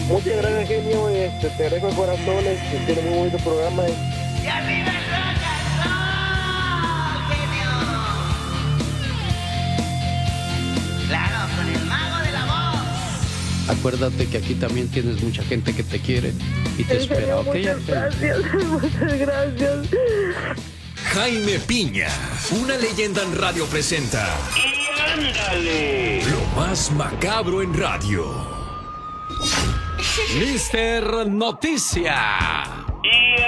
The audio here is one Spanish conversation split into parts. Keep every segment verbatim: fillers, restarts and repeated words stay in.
Muchas gracias, genio. Este, te agradezco de corazón. Este, tiene muy bonito programa. ¡Y arriba el rock and roll, genio! Claro, con el mago de la voz. Acuérdate que aquí también tienes mucha gente que te quiere y te espera, ¿ok? Muchas gracias, muchas gracias. Jaime Piña, una leyenda en radio presenta. ¡Y ándale! Lo más macabro en radio. mister Noticia. ¡Y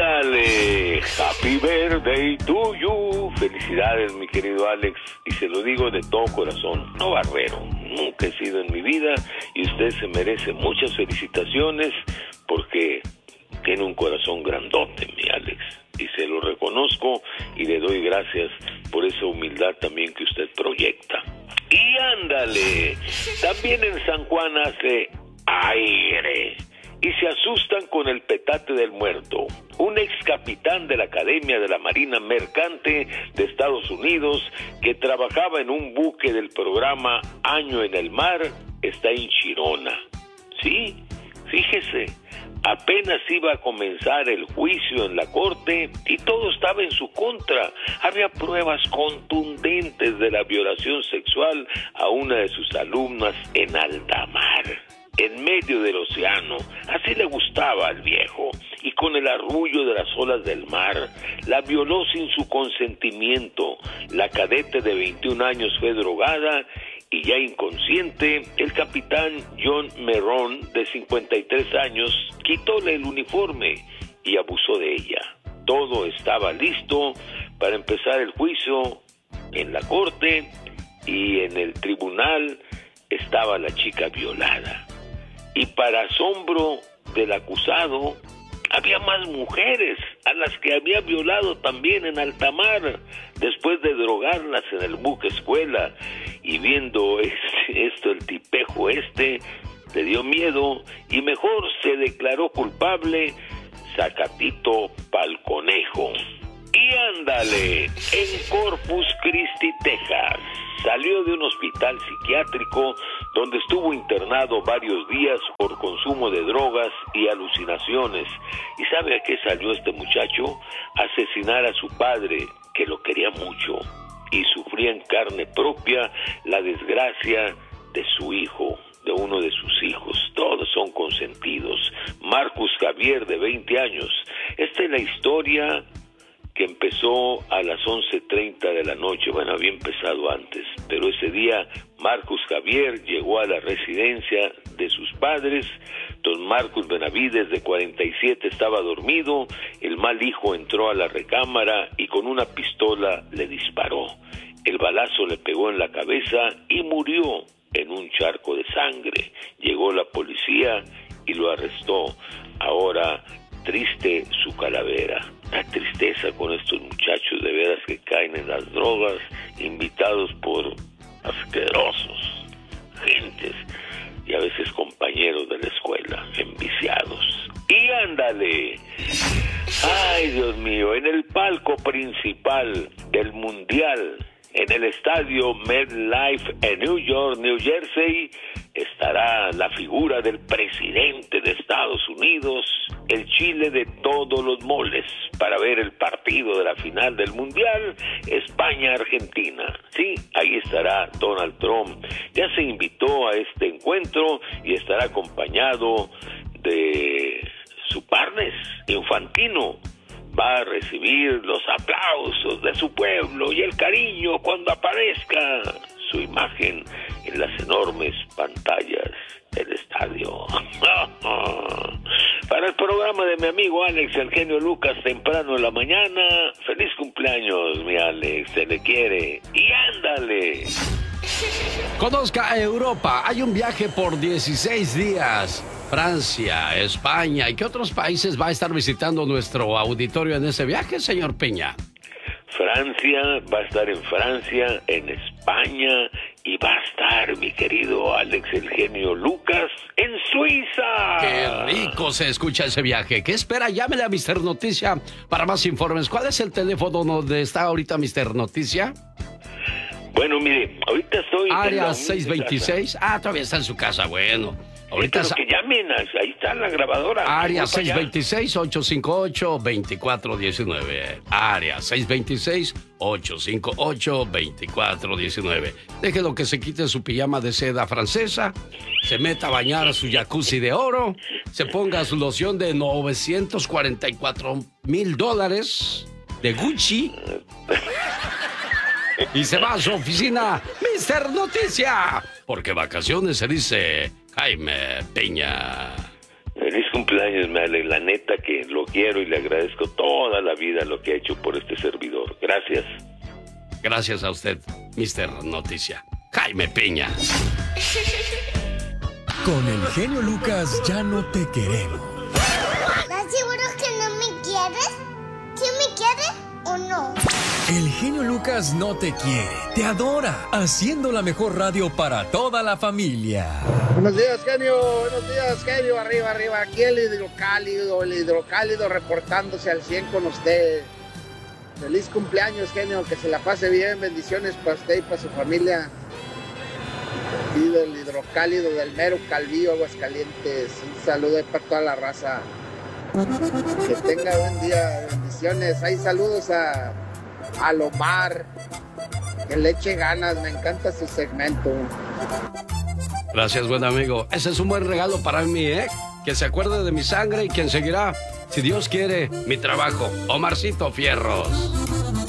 ándale! Happy birthday to you. Felicidades, mi querido Alex. Y se lo digo de todo corazón. No barbero, nunca he sido en mi vida. Y usted se merece muchas felicitaciones porque tiene un corazón grandote, mi Alex. Y se lo reconozco y le doy gracias por esa humildad también que usted proyecta. ¡Y ándale! También en San Juan hace aire. Y se asustan con el petate del muerto. Un ex capitán de la Academia de la Marina Mercante de Estados Unidos que trabajaba en un buque del programa Año en el Mar está en Chirona. Sí, fíjese, apenas iba a comenzar el juicio en la corte y todo estaba en su contra. Había pruebas contundentes de la violación sexual a una de sus alumnas en alta mar, en medio del océano. Así le gustaba al viejo, y con el arrullo de las olas del mar, la violó sin su consentimiento. La cadete de veintiún años fue drogada y ya inconsciente. El capitán John Merron, de cincuenta y tres años, quitóle el uniforme y abusó de ella. Todo estaba listo para empezar el juicio en la corte, y en el tribunal estaba la chica violada. Y para asombro del acusado, había más mujeres a las que había violado también en alta mar, después de drogarlas en el buque escuela. Y viendo este, esto, el tipejo este le dio miedo y mejor se declaró culpable. Sacatito pa'l conejo. Y ándale, en Corpus Christi, Texas, salió de un hospital psiquiátrico donde estuvo internado varios días por consumo de drogas y alucinaciones. ¿Y sabe a qué salió este muchacho? A asesinar a su padre, que lo quería mucho, y sufría en carne propia la desgracia de su hijo, de uno de sus hijos. Todos son consentidos. Marcus Javier, de veinte años. Esta es la historia que empezó a las once treinta de la noche. Bueno, había empezado antes, pero ese día Marcus Javier llegó a la residencia de sus padres. Don Marcus Benavides, de cuarenta y siete, estaba dormido. El mal hijo entró a la recámara y con una pistola le disparó. El balazo le pegó en la cabeza y murió en un charco de sangre. Llegó la policía y lo arrestó. Ahora, triste su calavera. La tristeza con estos muchachos de veras que caen en las drogas, invitados por asquerosos gentes y a veces compañeros de la escuela, enviciados. Y ándale, ay Dios mío, en el palco principal del Mundial, en el estadio MetLife en New York, New Jersey, estará la figura del presidente de Estados Unidos, el chile de todos los moles, para ver el partido de la final del Mundial, España-Argentina. Sí, ahí estará Donald Trump. Ya se invitó a este encuentro y estará acompañado de su partner, Infantino. Va a recibir los aplausos de su pueblo y el cariño cuando aparezca su imagen en las enormes pantallas del estadio. Para el programa de mi amigo Alex, el genio Lucas, temprano en la mañana, feliz cumpleaños, mi Alex, se le quiere. Y ándale. Conozca Europa, hay un viaje por dieciséis días. Francia, España, ¿y qué otros países va a estar visitando nuestro auditorio en ese viaje, señor Piña? Francia, va a estar en Francia, en España, y va a estar, mi querido Alex, el genio Lucas, en Suiza. ¡Qué rico se escucha ese viaje! ¿Qué espera? Llámele a mister Noticia para más informes. ¿Cuál es el teléfono donde está ahorita mister Noticia? Bueno, mire, ahorita estoy... Área seiscientos veintiséis. Ah, todavía está en su casa, bueno. Ahorita sí, pero que llamen, ahí está la grabadora. Área seiscientos veintiséis, ochocientos cincuenta y ocho, veinticuatro diecinueve. Área seiscientos veintiséis, ochocientos cincuenta y ocho, veinticuatro diecinueve. Déjelo que se quite su pijama de seda francesa, se meta a bañar a su jacuzzi de oro, se ponga su loción de novecientos cuarenta y cuatro mil dólares de Gucci y se va a su oficina, mister Noticia, porque vacaciones se dice Jaime Piña. Feliz cumpleaños, me ale, la neta que lo quiero y le agradezco toda la vida lo que ha hecho por este servidor. Gracias. Gracias a usted, mister Noticia. Jaime Piña. Con el genio Lucas ya no te queremos. ¿Estás seguro que no me quieres? ¿Sí me quieres o no? El genio Lucas no te quiere, te adora, haciendo la mejor radio para toda la familia. Buenos días, genio. Buenos días, genio. Arriba, arriba. Aquí el hidrocálido, el hidrocálido reportándose al cien con usted. Feliz cumpleaños, genio. Que se la pase bien. Bendiciones para usted y para su familia. Y del hidrocálido del mero Calvillo, Aguascalientes. Un saludo ahí para toda la raza. Que tenga buen día. Bendiciones. Hay saludos a... a Lomar, que le eche ganas, me encanta su segmento. Gracias, buen amigo. Ese es un buen regalo para mí, ¿eh? Que se acuerde de mi sangre y quien seguirá, si Dios quiere, mi trabajo. Omarcito Fierros.